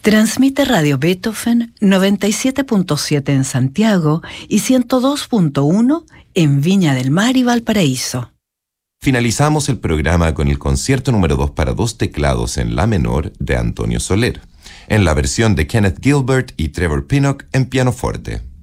Transmite Radio Beethoven 97.7 en Santiago y 102.1 en Viña del Mar y Valparaíso. Finalizamos el programa con el concierto número 2 para dos teclados en la menor de Antonio Soler, en la versión de Kenneth Gilbert y Trevor Pinnock en pianoforte.